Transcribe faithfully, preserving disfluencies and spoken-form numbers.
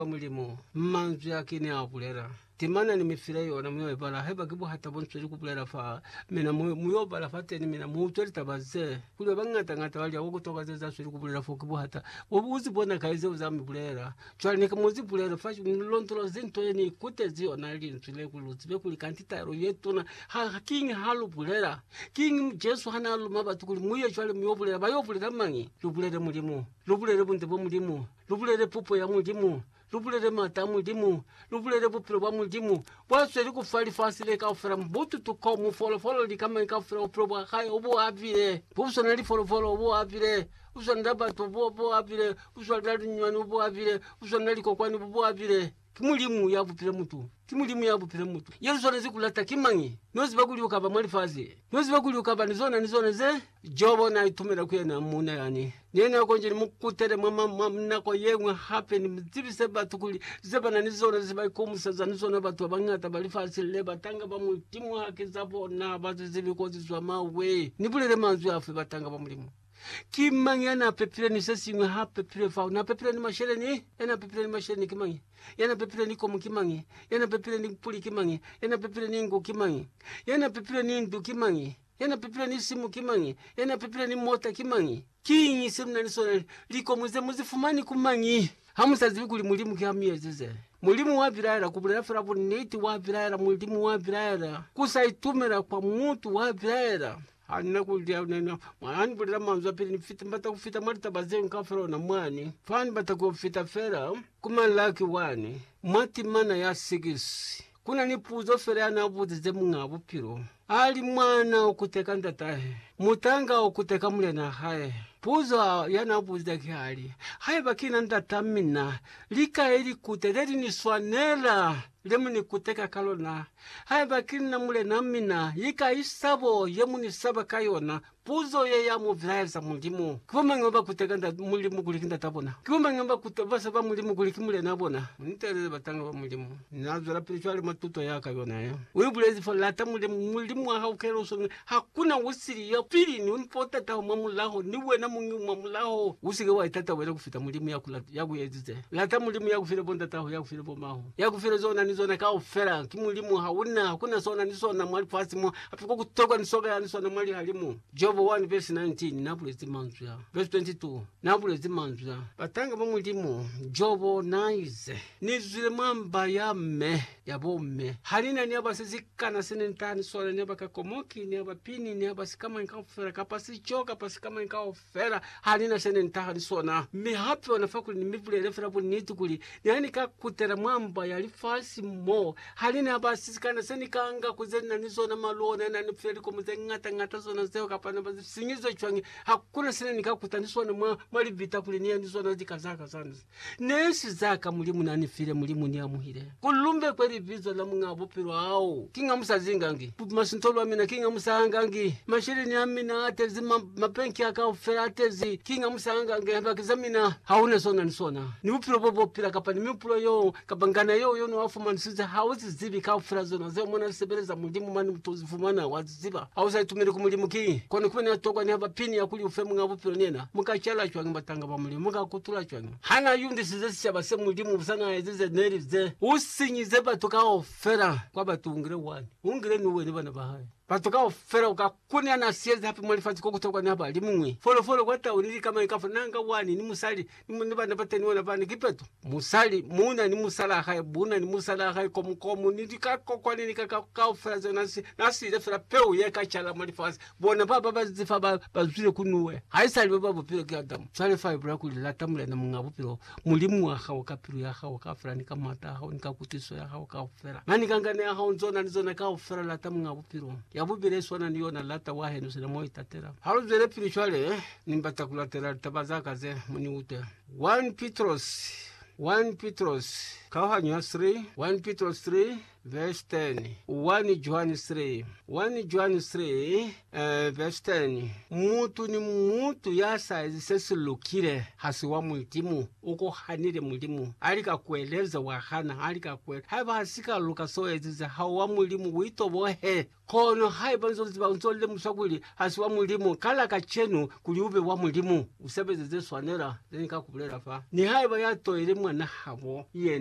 Mulimo manzu yakini abulera timana ni mifire yona mwe bala heba kibu hata bonso kubulera fa mina muyo bala fate ni mina mutweli tabaze kule bangata ngata wali awo kutoka zeza suri kubulera fo kibu hata obuzi bona kaize uzami bulera twali ne kamuzi bulera fa lontolo zinto ni kutezi ona linzile kuluzibe kuli kantita ro yetuna ha king halu bulera king Jesu hana lu mabatu kuli muyo twali muyo bulera bayo bulera mangi lubulera mulimo lubulera bunte bo mulimo lubulera pupo ya mulimo lubulere mata mudimu lubulere bupiro bwa mudimu waseri kufali fasile ka ofera mbutu tukomu folo folo likama ka ofera proba kai obo abire buso nali folo folo obo abire uso ndaba to obo abire uso ndali nywani obo abire uso nali kokwani obo abire kimulimu yabupire mutu kimulimu yabupire mutu yeruzo nezikulata kimangi nozi bakuli ukaba mwali fazi nozi bakuli ukaba nizona nizona ze jobo na itumira kuyena muna yani nena konje mukutere mama nako yemwe happen mzibise batukuli zeba na nizona ziba ikomusaza nizona batu abangata bali fazi leba tanga ba multimu hake zabo na bazu zibikozi zwa mawe nibulere manzu yafe batanga ba mulimu kimangi yana pepire ni sesi ngwe ha pepire fa na pepire ni mashere ni yana pepire ni mashere ni kimangi yana pepire ni komu kimangi yana pepire ni puli kimangi yana pepire ni ngo kimangi yana pepire ni ndu kimangi yana pepire ni simu kimangi yana pepire ni mota kimangi kinyi simu na nisona liko muze muzifumani kumangi hamusazibi kuli mulimu kihamie zize mulimu wa virara kubulera ferabu neti wa virara mulimu wa virara kusaitumira kwa mutu wa virara Anna kulia nena mwani bulira manzu apiri nifita mbata kufita mwali tabaze nkafero na mwani fani bata kufita fera kuma laki wani mwati mana ya sigisi kuna nipuzo fera na abuzi ze mungabu piro ali mwana okuteka ndatahe mutanga okuteka mule na hae puzo yana abuzi da kihali hae bakina ndatamina lika eli kutereri niswanela lemu ni kuteka kalona hae bakina mule na mina yika isabo yemu ni saba kayona puzo ye ya muviraiza mulimu kivuma ngomba kuteka nda mulimu kulikinda tabona kivuma ngomba kutabasa ba mulimu kulikimule nabona nitereze batanga ba mulimu nazura pirichwali matuto ya kayona ya wibulezi fa lata mulimu mulimu wa haukero so hakuna usiri ya pili ni unpota ta mamulaho niwe na mungu mamulaho usige wa itata wele kufita mulimu ya kula ya kuyezize lata mulimu ya kufira bonda taho ya kufira bomaho ya kufira zona nizona ka ofera kimulimu hauna hakuna zona nizona mwali fasi mo apiko kutoka nisoga ya nizona mwali halimu Job one verse nineteen nabulezi manzu ya verse twenty-two nabulezi manzu ya batanga ba mulimu Job naize nizule mamba ya me ya bome halina ni abasizikana senentani sole ni abakakomoki ni abapini ni abasikama nkafera kapasi choka pasikama nkafera halina senentani sona mi hapi wanafakuli ni mivule refera bu nitukuli yani kakutera mamba ya lifasi mo halina abasizikana senikanga kuzena nizona maluona na niferi kumuze ngata ngata zona zeo kapana bazi singizo chwangi hakuna sene nikakuta nisona mwa mali vita kuli niya nizona zikazaka sana nesi zaka mulimu na nifire mulimu ni amuhire kulumbe kweli vizo la munga bupiro hao kinga musa zingangi masintolo amina kinga musa hangangi mashiri ni amina atezi mapenki aka ofera atezi kinga musa hangangi hamba kizamina haune sona nisona ni upiro bobo pira kapani mi upiro yo kabangana yo yo no wafuma nisiza hawezi zibi ka ofera zona zeo mwana sebeleza mulimu mani mtozifumana waziziba hauza itumiri kumulimu ki kwani kumene atokwa ni haba pini ya kuli ufe munga bupiro nena muka chala chwangi batanga ba mulimu muka kutula chwangi hana yundi sizesi chabase mulimu usanga ezize neri ze usinyize batuka ofera kwa batungire wani ungire nuwe ni bana bahaya batuka ofera ukakunya na siezi hapi mwali fati kukutoka ni haba limungwe folo folo kwa ta uniri kama ikafu nanga wani ni musali ni bana bate ni wana bani kipetu musali muna ni musala hai buna ni musala hai komu komu ni kako kwa ni kaka ka ofera zo nasi nasi refera peu ye kachala mwali fati bona baba bazifa bazule kunuwe haisali baba bupiro kia damu sali fa ibra kuli lata mule na munga bupiro mulimu wa hao kapiru ya hao kafira ni kamata hao ni kakutiso ya hao ka ofera nani kangane ya hao nzona nizona ka ofera lata munga bupiro ya bubire swana niyo na lata wahe nusina mo itatera halo zere pirichwale eh nimbata kulatera tabazaka ze muni ute one Petros one Petros Kahanya three, First Peter three, verse ten, First John three, First John three, uh, verse ten. Mutu ni mutu yasa izisesi lukire hasiwa multimu, uko hanire multimu. Alika kueleza wahana, alika kueleza. Haiba hasika luka so ezize hawa mulimu wito bohe. Kono haiba nzoli ziba nzoli musaguli hasiwa mulimu. Kala kachenu kuliube wa mulimu. Usebe zize swanera, zenika kubulera fa. Ni haiba ya to ilimu na habo. Iye